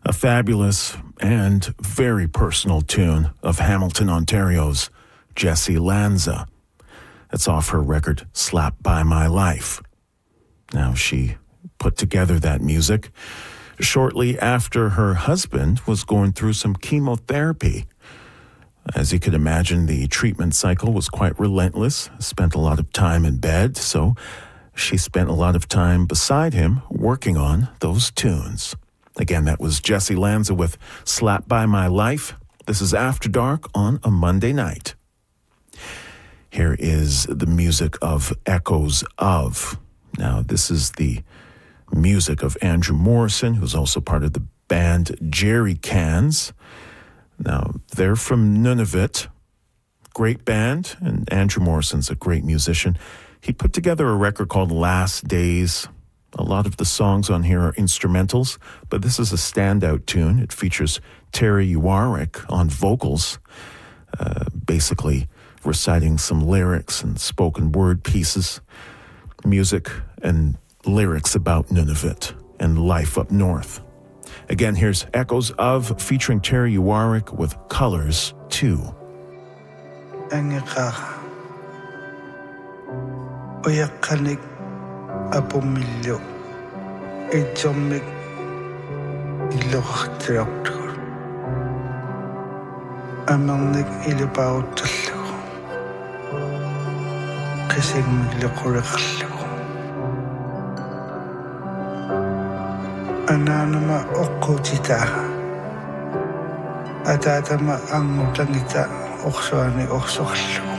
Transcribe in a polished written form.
A fabulous and very personal tune of Hamilton, Ontario's Jessie Lanza. It's off her record, Slapped by My Life. Now, she put together that music shortly after her husband was going through some chemotherapy. As you could imagine, the treatment cycle was quite relentless, spent a lot of time in bed, so she spent a lot of time beside him working on those tunes. Again, that was Jessie Lanza with Slapped by My Life. This is After Dark on a Monday night. Here is the music of Echoes of. Now, this is the music of Andrew Morrison, who's also part of the band Jerry Cans. Now, they're from Nunavut. Great band, and Andrew Morrison's a great musician. He put together a record called Last Days. A lot of the songs on here are instrumentals, but this is a standout tune. It features Terry Uwarik on vocals, basically reciting some lyrics and spoken word pieces, music and lyrics about Nunavut and life up north. Again, here's Echoes of featuring Terry Uwarik with Colors 2. Oyakanik apomilyo ejomik ilokhtraktur amangnik ilipautallu qisingmilquriqallu ananama oqqutita atatama angutangita orsuani orsorlu